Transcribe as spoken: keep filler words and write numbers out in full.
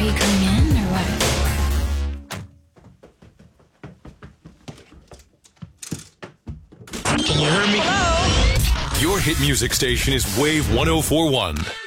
you coming in or what? Can you hear me? Hello? Your hit music station is Wave one oh four one.